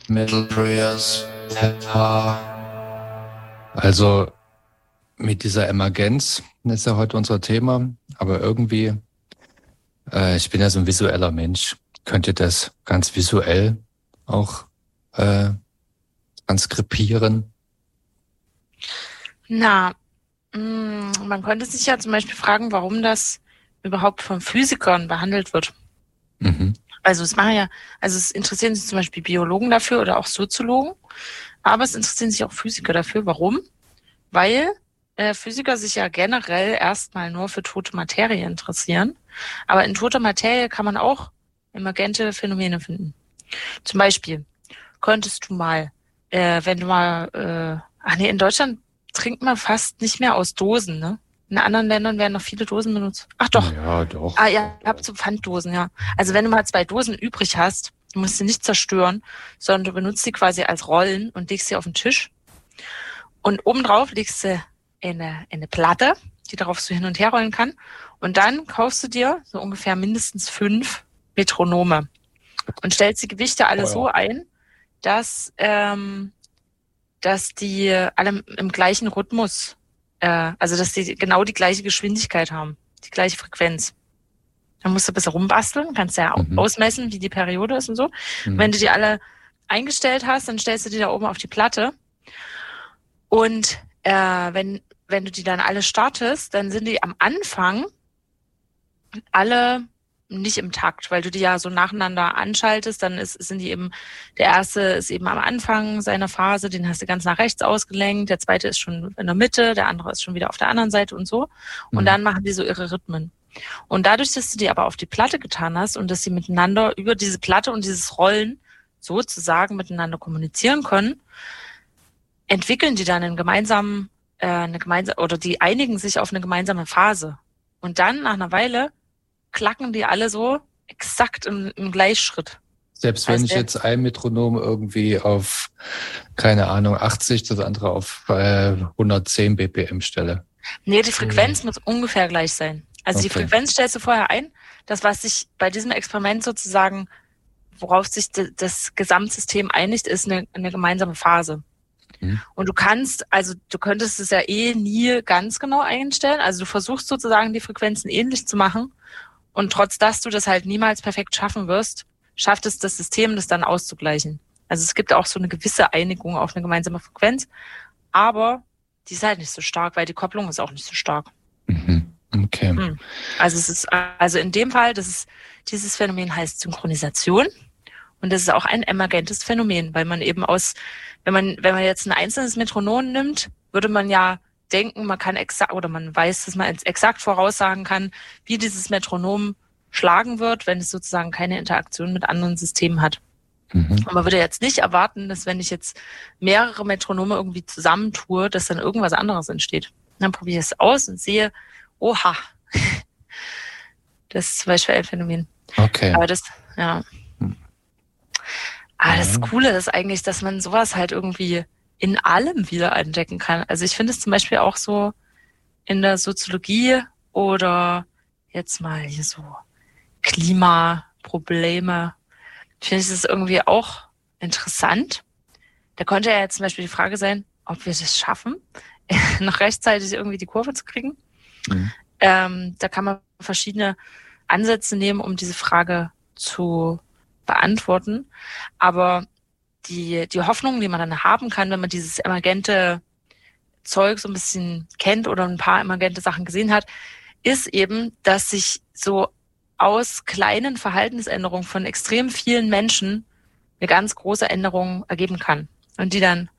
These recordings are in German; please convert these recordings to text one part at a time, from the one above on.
Mildreas Pepper. Also mit dieser Emergenz ist ja heute unser Thema, aber irgendwie, ich bin ja so ein visueller Mensch. Könnt ihr das ganz visuell auch transkribieren? Na, man könnte sich ja zum Beispiel fragen, warum das überhaupt von Physikern behandelt wird. Mhm. Also es interessieren sich zum Beispiel Biologen dafür oder auch Soziologen, aber es interessieren sich auch Physiker dafür. Warum? Weil Physiker sich ja generell erstmal nur für tote Materie interessieren. Aber in toter Materie kann man auch emergente Phänomene finden. Zum Beispiel könntest du mal, in Deutschland trinkt man fast nicht mehr aus Dosen, ne? In anderen Ländern werden noch viele Dosen benutzt. Ach doch. Ja, doch. Ah ja, ihr habt so Pfanddosen, ja. Also wenn du mal 2 Dosen übrig hast, du musst sie nicht zerstören, sondern du benutzt sie quasi als Rollen und legst sie auf den Tisch. Und obendrauf legst du eine Platte, die darauf so hin und her rollen kann. Und dann kaufst du dir so ungefähr mindestens 5 Metronome und stellst die Gewichte alle so ein, dass die alle im gleichen Rhythmus, also dass die genau die gleiche Geschwindigkeit haben, die gleiche Frequenz. Dann musst du ein bisschen rumbasteln, kannst ja auch ausmessen, wie die Periode ist und so. Wenn du die alle eingestellt hast, dann stellst du die da oben auf die Platte. Und wenn du die dann alle startest, dann sind die am Anfang alle nicht im Takt, weil du die ja so nacheinander anschaltest, dann sind die eben, der erste ist eben am Anfang seiner Phase, den hast du ganz nach rechts ausgelenkt, der zweite ist schon in der Mitte, der andere ist schon wieder auf der anderen Seite und so. Und dann machen die so ihre Rhythmen. Und dadurch, dass du die aber auf die Platte getan hast und dass sie miteinander über diese Platte und dieses Rollen sozusagen miteinander kommunizieren können, entwickeln die dann oder die einigen sich auf eine gemeinsame Phase. Und dann nach einer Weile klacken die alle so exakt im Gleichschritt. Selbst wenn ich jetzt ein Metronom irgendwie auf, keine Ahnung, 80, das andere auf 110 BPM stelle. Nee, die Frequenz muss ungefähr gleich sein. Also die Frequenz stellst du vorher ein. Das, was sich bei diesem Experiment sozusagen, worauf sich das Gesamtsystem einigt, ist eine gemeinsame Phase. Und du könntest es ja nie ganz genau einstellen. Also du versuchst sozusagen die Frequenzen ähnlich zu machen. Und trotz dass du das halt niemals perfekt schaffen wirst, schafft es das System, das dann auszugleichen. Also es gibt auch so eine gewisse Einigung auf eine gemeinsame Frequenz, aber die ist halt nicht so stark, weil die Kopplung ist auch nicht so stark. Okay. Also in dem Fall, dieses Phänomen heißt Synchronisation und das ist auch ein emergentes Phänomen, weil man eben wenn man jetzt ein einzelnes Metronom nimmt, würde man ja denken, man weiß, dass man exakt voraussagen kann, wie dieses Metronom schlagen wird, wenn es sozusagen keine Interaktion mit anderen Systemen hat. Und man würde jetzt nicht erwarten, dass wenn ich jetzt mehrere Metronome irgendwie zusammentue, dass dann irgendwas anderes entsteht. Und dann probiere ich es aus und sehe, oha, das ist zum Beispiel ein Phänomen. Okay. Aber das Coole ist eigentlich, dass man sowas halt irgendwie in allem wieder entdecken kann. Also ich finde es zum Beispiel auch so in der Soziologie oder jetzt mal hier so Klimaprobleme, finde ich das irgendwie auch interessant. Da könnte ja jetzt zum Beispiel die Frage sein, ob wir das schaffen, noch rechtzeitig irgendwie die Kurve zu kriegen. Da kann man verschiedene Ansätze nehmen, um diese Frage zu beantworten. Aber die Hoffnung, die man dann haben kann, wenn man dieses emergente Zeug so ein bisschen kennt oder ein paar emergente Sachen gesehen hat, ist eben, dass sich so aus kleinen Verhaltensänderungen von extrem vielen Menschen eine ganz große Änderung ergeben kann. Und die dann,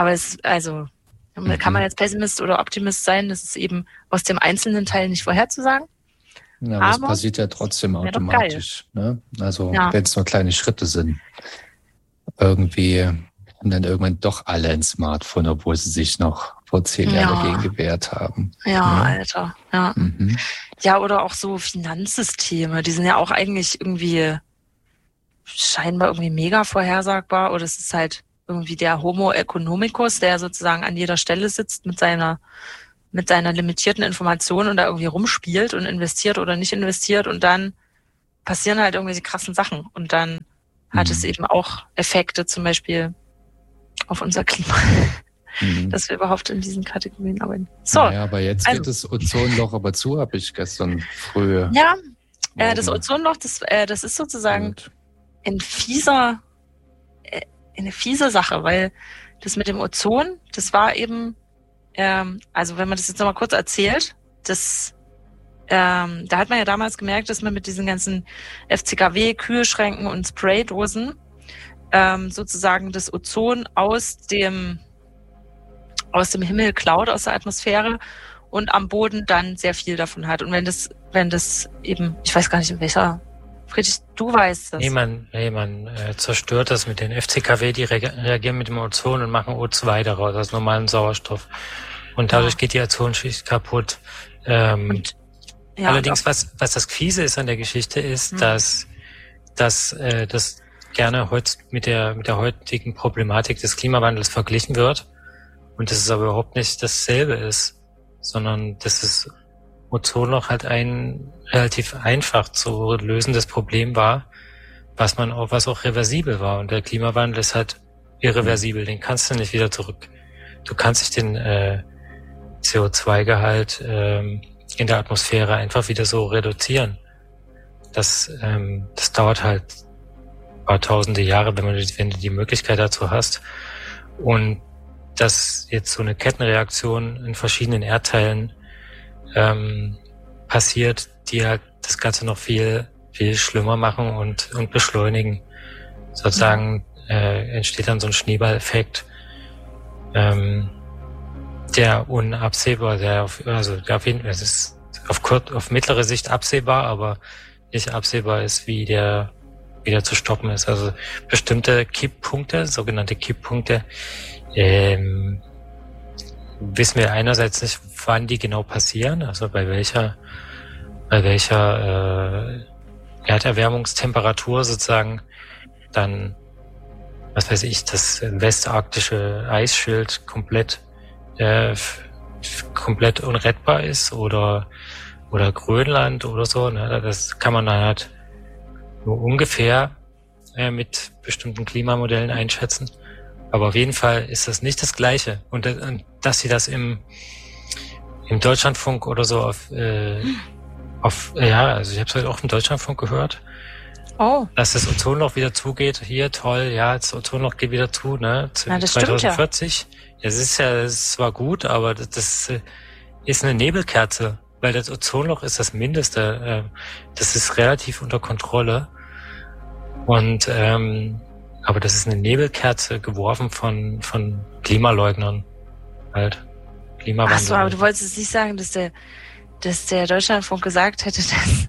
kann man jetzt Pessimist oder Optimist sein, das ist eben aus dem einzelnen Teil nicht vorherzusagen. Ja, aber es passiert ja trotzdem automatisch. Ne? Also wenn es nur kleine Schritte sind. Irgendwie haben dann irgendwann doch alle ein Smartphone, obwohl sie sich noch vor 10 Jahren dagegen gewehrt haben. Ja, Alter. Ja. Ja, oder auch so Finanzsysteme, die sind ja auch eigentlich irgendwie scheinbar irgendwie mega vorhersagbar. Oder es ist halt irgendwie der Homo economicus, der sozusagen an jeder Stelle sitzt mit seiner limitierten Information und da irgendwie rumspielt und investiert oder nicht investiert und dann passieren halt irgendwie die krassen Sachen und dann hat es eben auch Effekte, zum Beispiel auf unser Klima, dass wir überhaupt in diesen Kategorien arbeiten. So. Naja, aber jetzt geht das Ozonloch aber zu, habe ich gestern früh. Ja, das Ozonloch, das ist sozusagen eine fiese Sache, weil das mit dem Ozon, das war eben, also wenn man das jetzt nochmal kurz erzählt, da hat man ja damals gemerkt, dass man mit diesen ganzen FCKW, Kühlschränken und Spraydosen sozusagen das Ozon aus dem Himmel klaut, aus der Atmosphäre und am Boden dann sehr viel davon hat. Und wenn das eben, ich weiß gar nicht in welcher, Friedrich, du weißt das. Nee, man zerstört das mit den FCKW, die reagieren mit dem Ozon und machen O2 daraus, aus normalem Sauerstoff. Und dadurch geht die Ozonschicht kaputt. Allerdings, was das Fiese ist an der Geschichte, ist, dass das gerne heute mit der heutigen Problematik des Klimawandels verglichen wird und dass es aber überhaupt nicht dasselbe ist, sondern dass das Ozonloch halt ein relativ einfach zu lösendes Problem war, was auch reversibel war. Und der Klimawandel ist halt irreversibel, den kannst du nicht wieder zurück. Du kannst nicht den CO2-Gehalt in der Atmosphäre einfach wieder so reduzieren. Das dauert halt ein paar tausende Jahre, wenn du die Möglichkeit dazu hast. Und dass jetzt so eine Kettenreaktion in verschiedenen Erdteilen passiert, die halt das Ganze noch viel, viel schlimmer machen und beschleunigen. Sozusagen entsteht dann so ein Schneeballeffekt, der unabsehbar, es ist auf mittlere Sicht absehbar, aber nicht absehbar ist, wie der wieder zu stoppen ist. Also bestimmte Kipppunkte, sogenannte Kipppunkte, wissen wir einerseits nicht, wann die genau passieren, also bei welcher Erderwärmungstemperatur sozusagen dann, was weiß ich, das westarktische Eisschild komplett unrettbar ist oder Grönland oder so. Ne? Das kann man dann halt nur ungefähr mit bestimmten Klimamodellen einschätzen. Aber auf jeden Fall ist das nicht das Gleiche. Und dass sie das im Deutschlandfunk oder so also ich habe es halt auch im Deutschlandfunk gehört. Oh. Dass das Ozonloch wieder zugeht. Hier, toll, ja, das Ozonloch geht wieder zu, ne? Ja, das 2040. Stimmt, ja. Das ist zwar gut, aber das ist eine Nebelkerze, weil das Ozonloch ist das Mindeste. Das ist relativ unter Kontrolle. Und aber das ist eine Nebelkerze geworfen von Klimaleugnern. Halt. Klimawandel. Ach so, aber du wolltest jetzt nicht sagen, dass der Deutschlandfunk gesagt hätte,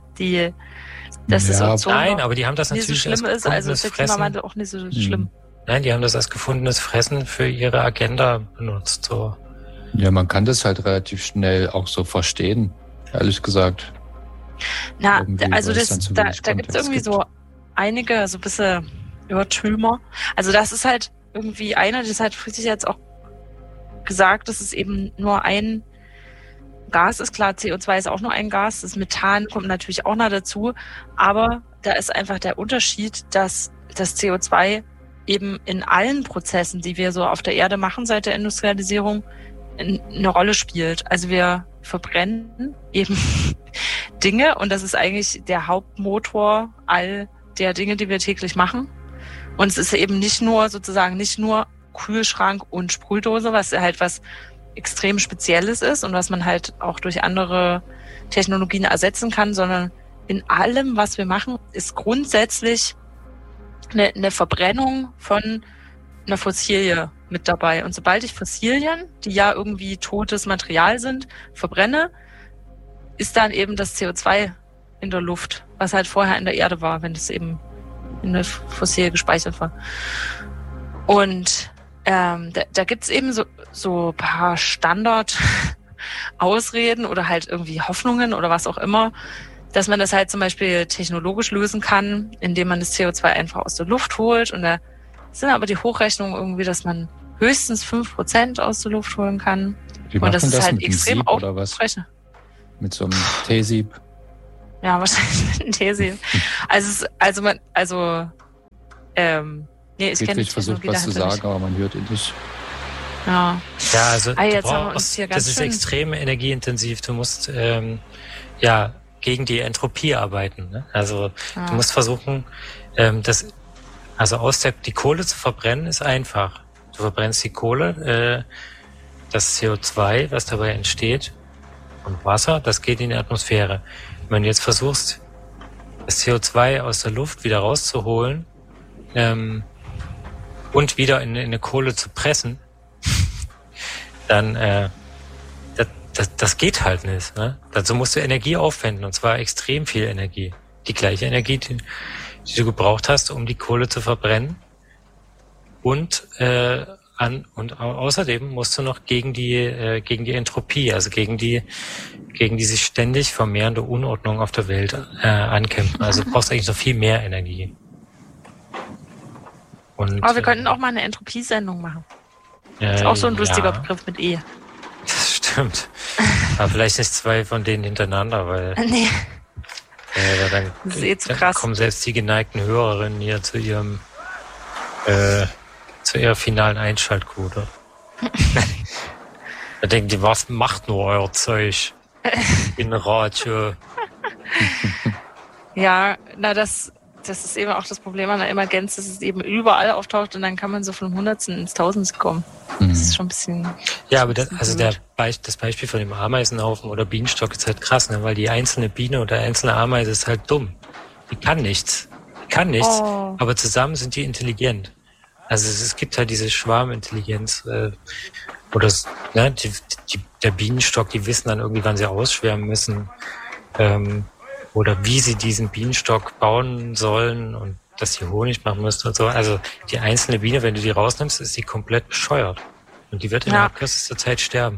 dass das Ozon Nein, aber die haben das nicht natürlich so schlimm ist, also ist der Klimawandel auch nicht so schlimm. Nein, die haben das als gefundenes Fressen für ihre Agenda benutzt. So. Ja, man kann das halt relativ schnell auch so verstehen, ehrlich gesagt. Na, also da gibt es irgendwie so einige, so ein bisschen Irrtümer. Also das ist halt irgendwie das hat Friedrich jetzt auch gesagt, dass es eben nur ein Gas ist. Klar, CO2 ist auch nur ein Gas, das Methan kommt natürlich auch noch dazu, aber da ist einfach der Unterschied, dass das CO2 eben in allen Prozessen, die wir so auf der Erde machen seit der Industrialisierung, eine Rolle spielt. Also wir verbrennen eben Dinge und das ist eigentlich der Hauptmotor all der Dinge, die wir täglich machen. Und es ist eben nicht nur Kühlschrank und Sprühdose, was halt was extrem Spezielles ist und was man halt auch durch andere Technologien ersetzen kann, sondern in allem, was wir machen, ist grundsätzlich eine Verbrennung von einer Fossilie mit dabei. Und sobald ich Fossilien, die ja irgendwie totes Material sind, verbrenne, ist dann eben das CO2 in der Luft, was halt vorher in der Erde war, wenn es eben in der Fossilie gespeichert war. Und da gibt's eben so ein paar Standard-Ausreden oder halt irgendwie Hoffnungen oder was auch immer, dass man das halt zum Beispiel technologisch lösen kann, indem man das CO2 einfach aus der Luft holt. Und da sind aber die Hochrechnungen irgendwie, dass man höchstens 5% aus der Luft holen kann. Wie und das ist halt mit extrem aufgerechnet. Mit so einem T-Sieb? Ja, wahrscheinlich mit einem T-Sieb. Also ich kenne Friedrich versucht was zu sagen, aber man hört ihn nicht. Ja, also jetzt haben wir uns hier ganz das ist schön extrem energieintensiv. Du musst gegen die Entropie arbeiten. Ne? Also du musst versuchen, die Kohle zu verbrennen, ist einfach. Du verbrennst die Kohle, das CO2, was dabei entsteht, und Wasser, das geht in die Atmosphäre. Wenn du jetzt versuchst, das CO2 aus der Luft wieder rauszuholen und wieder in eine Kohle zu pressen, dann das geht halt nicht. Ne? Dazu musst du Energie aufwenden, und zwar extrem viel Energie. Die gleiche Energie, die du gebraucht hast, um die Kohle zu verbrennen. Und außerdem musst du noch gegen die Entropie, also gegen die sich ständig vermehrende Unordnung auf der Welt ankämpfen. Also du brauchst eigentlich noch viel mehr Energie. Aber wir könnten auch mal eine Entropie-Sendung machen. Das ist auch so ein lustiger Begriff mit E. Das stimmt. Aber vielleicht nicht 2 von denen hintereinander, weil nee. Dann das ist zu krass. Kommen selbst die geneigten Hörerinnen hier zu ihrer finalen Einschaltquote. Da denken die, was macht nur euer Zeug in Radio? Ja, das ist eben auch das Problem an der Emergenz, dass es eben überall auftaucht und dann kann man so von Hundertsten ins Tausendste kommen. Das ist schon ein bisschen... Ja, aber das Beispiel von dem Ameisenhaufen oder Bienenstock ist halt krass, ne? Weil die einzelne Biene oder einzelne Ameise ist halt dumm. Die kann nichts, aber zusammen sind die intelligent. Also es gibt halt diese Schwarmintelligenz, der Bienenstock, die wissen dann irgendwie, wann sie ausschwärmen müssen, oder wie sie diesen Bienenstock bauen sollen und dass sie Honig machen müssen und so. Also die einzelne Biene, wenn du die rausnimmst, ist die komplett bescheuert. Und die wird innerhalb kürzester Zeit sterben.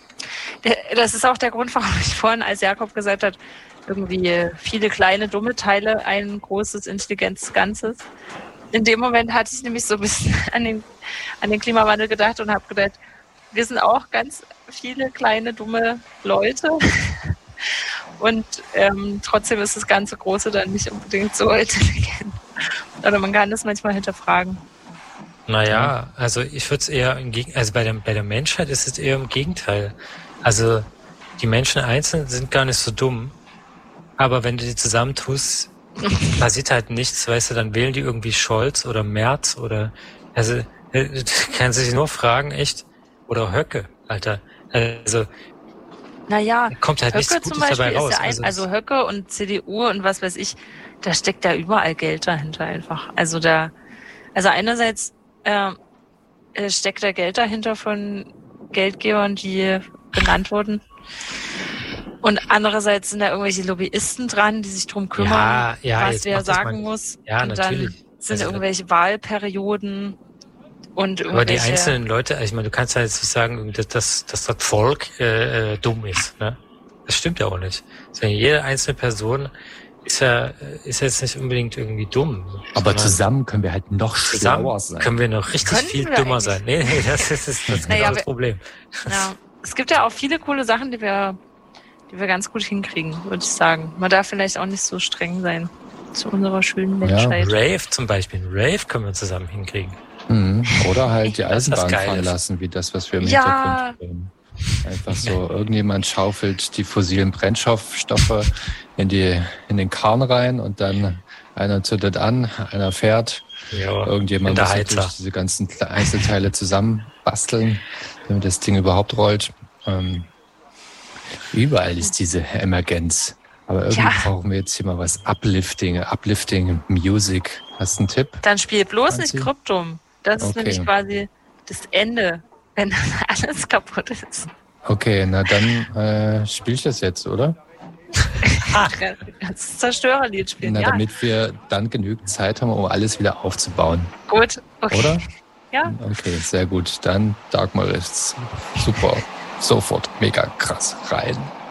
Das ist auch der Grund, warum ich vorhin, als Jakob gesagt hat, irgendwie viele kleine, dumme Teile, ein großes, intelligentes Ganzes. In dem Moment hatte ich nämlich so ein bisschen an den Klimawandel gedacht und habe gedacht, wir sind auch ganz viele kleine, dumme Leute. Und trotzdem ist das ganze Große dann nicht unbedingt so intelligent. Oder man kann das manchmal hinterfragen. Naja, also ich würde es eher bei der Menschheit ist es eher im Gegenteil. Also die Menschen einzeln sind gar nicht so dumm, aber wenn du die zusammentust, passiert halt nichts, weißt du, dann wählen die irgendwie Scholz oder Merz oder, also, kannst du dich nur fragen, echt, oder Höcke, Alter, also, naja, kommt halt Höcke nichts Gutes zum Beispiel dabei raus. Ist ja also Höcke und CDU und was weiß ich, da steckt ja überall Geld dahinter einfach. Also einerseits steckt da Geld dahinter von Geldgebern, die benannt wurden. Und andererseits sind da irgendwelche Lobbyisten dran, die sich drum kümmern, was wer sagen muss. Ja, und natürlich. Dann sind irgendwelche Wahlperioden und irgendwelche... Aber die einzelnen Leute, ich meine, du kannst ja jetzt nicht sagen, dass das Volk dumm ist. Ne? Das stimmt ja auch nicht. Also jede einzelne Person ist jetzt nicht unbedingt irgendwie dumm. Aber zusammen können wir halt noch schlauer sein. Können wir noch richtig viel dümmer sein. Nee, das ist genau das Problem. Ja, es gibt ja auch viele coole Sachen, die wir ganz gut hinkriegen, würde ich sagen. Man darf vielleicht auch nicht so streng sein zu unserer schönen Menschheit. Ja. Rave zum Beispiel. Rave können wir zusammen hinkriegen. Oder halt die Eisenbahn fahren lassen, wie das, was wir im Hintergrund filmen. Einfach so, irgendjemand schaufelt die fossilen Brennstoffstoffe in den Karren rein und dann einer zündet an, einer fährt. Ja, irgendjemand muss natürlich diese ganzen Einzelteile zusammen basteln, damit das Ding überhaupt rollt. Überall ist diese Emergenz. Aber irgendwie brauchen wir jetzt hier mal was Uplifting Music. Hast du einen Tipp? Dann spiel bloß nicht Kryptum. Das ist nämlich quasi das Ende, wenn dann alles kaputt ist. Okay, na dann spiel ich das jetzt, oder? Das Zerstörerlied spielen, damit wir dann genügend Zeit haben, um alles wieder aufzubauen. Gut, okay. Oder? Ja. Okay, sehr gut. Dann Dark Maris. Super. Sofort. Mega krass. Rein.